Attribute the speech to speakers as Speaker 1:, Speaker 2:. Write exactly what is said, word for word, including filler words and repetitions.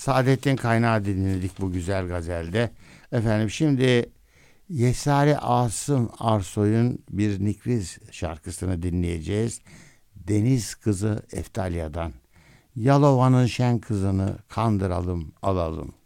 Speaker 1: Saadettin Kaynağı dinledik bu güzel gazelde. Efendim şimdi Yesari Asım Arsoy'un bir Nikriz şarkısını dinleyeceğiz. Deniz Kızı Eftalya'dan. Yalova'nın şen kızını kandıralım alalım.